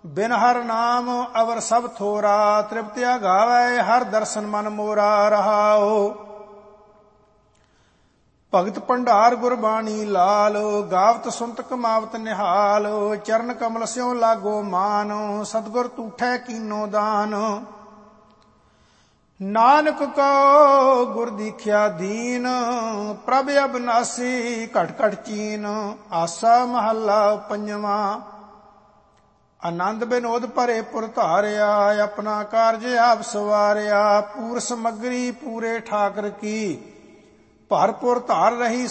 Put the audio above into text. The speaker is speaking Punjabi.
ਬਿਨ ਹਰ ਨਾਮ ਅਵਰ ਸਭ ਥੋਰਾ, ਤ੍ਰਿਪਤਿਆ ਗਾਵੈ ਹਰ ਦਰਸ਼ਨ ਮਨ ਮੋਰਾ। ਰਹਾਓ ਭਗਤ ਭੰਡਾਰ ਗੁਰਬਾਣੀ ਲਾਲ, ਗਾਵਤ ਸੁਨਤ ਕਮਾਵਤ ਨਿਹਾਲ। ਚਰਨ ਕਮਲ ਸਿਉ ਲਾਗੋ ਮਾਨ, ਸਤਿਗੁਰ ਤੂਠੈ ਕੀਨੋ ਦਾਨ। ਨਾਨਕ ਕੋ ਗੁਰ ਦੀਖਿਆ ਦੀਨ, ਪ੍ਰਭ ਅਬਨਾਸੀ ਘਟ ਘਟ ਚੀਨ। ਆਸਾ ਮਹੱਲਾ ਪੰਜਵਾਂ। ਆਨੰਦ ਬਿਨੋਦ ਭਰੇ ਪੁਰ ਧਾਰਿਆ, ਆਪਣਾ ਕਾਰਜ ਆਪ ਸਵਾਰਿਆ। ਪੂਰ ਸਮੱਗਰੀ ਪੂਰੇ ਠਾਕਰ ਕੀ, ਭਰਪੁਰ ਧਾਰ ਰਹੀ